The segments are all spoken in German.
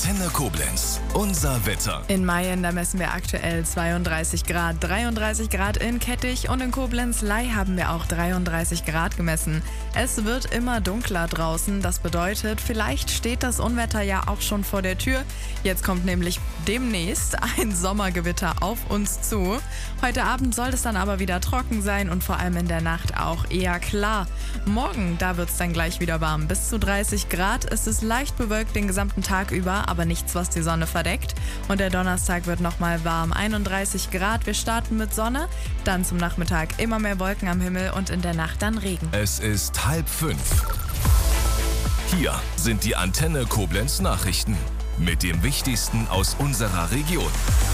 Antenne Koblenz. Unser Wetter. In Mayen, da messen wir aktuell 32 Grad, 33 Grad in Kettich und in Koblenz-Ley haben wir auch 33 Grad gemessen. Es wird immer dunkler draußen, das bedeutet, vielleicht steht das Unwetter ja auch schon vor der Tür. Jetzt kommt nämlich demnächst ein Sommergewitter auf uns zu. Heute Abend soll es dann aber wieder trocken sein und vor allem in der Nacht auch eher klar. Morgen, da wird es dann gleich wieder warm, bis zu 30 Grad. Es ist leicht bewölkt den gesamten Tag über, aber nichts, was die Sonne verdeckt. Und der Donnerstag wird nochmal warm, 31 Grad. Wir starten mit Sonne, dann zum Nachmittag immer mehr Wolken am Himmel und in der Nacht dann Regen. Es ist 4:30. Hier sind die Antenne Koblenz Nachrichten mit dem Wichtigsten aus unserer Region.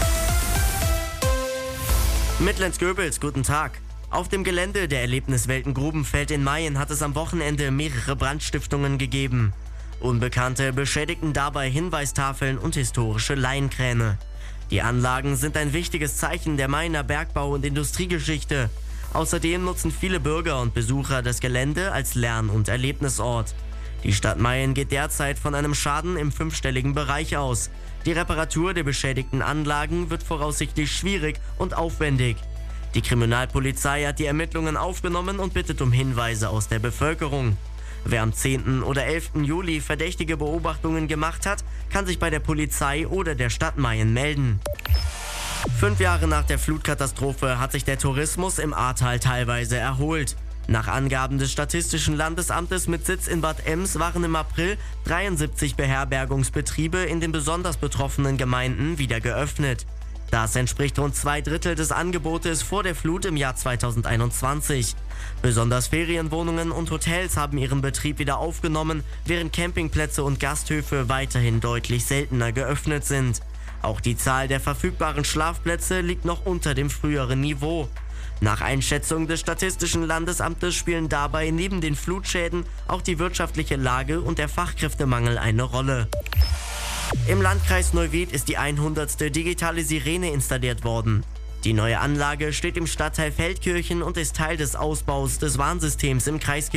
Mitlenz-Göbels, guten Tag. Auf dem Gelände der Erlebniswelten Grubenfeld in Mayen hat es am Wochenende mehrere Brandstiftungen gegeben. Unbekannte beschädigten dabei Hinweistafeln und historische Laienkräne. Die Anlagen sind ein wichtiges Zeichen der Mayener Bergbau- und Industriegeschichte. Außerdem nutzen viele Bürger und Besucher das Gelände als Lern- und Erlebnisort. Die Stadt Mayen geht derzeit von einem Schaden im 5-stelligen Bereich aus. Die Reparatur der beschädigten Anlagen wird voraussichtlich schwierig und aufwendig. Die Kriminalpolizei hat die Ermittlungen aufgenommen und bittet um Hinweise aus der Bevölkerung. Wer am 10. oder 11. Juli verdächtige Beobachtungen gemacht hat, kann sich bei der Polizei oder der Stadt Mayen melden. 5 Jahre nach der Flutkatastrophe hat sich der Tourismus im Ahrtal teilweise erholt. Nach Angaben des Statistischen Landesamtes mit Sitz in Bad Ems waren im April 73 Beherbergungsbetriebe in den besonders betroffenen Gemeinden wieder geöffnet. Das entspricht rund 2/3 des Angebotes vor der Flut im Jahr 2021. Besonders Ferienwohnungen und Hotels haben ihren Betrieb wieder aufgenommen, während Campingplätze und Gasthöfe weiterhin deutlich seltener geöffnet sind. Auch die Zahl der verfügbaren Schlafplätze liegt noch unter dem früheren Niveau. Nach Einschätzung des Statistischen Landesamtes spielen dabei neben den Flutschäden auch die wirtschaftliche Lage und der Fachkräftemangel eine Rolle. Im Landkreis Neuwied ist die 100. digitale Sirene installiert worden. Die neue Anlage steht im Stadtteil Feldkirchen und ist Teil des Ausbaus des Warnsystems im Kreisgebiet.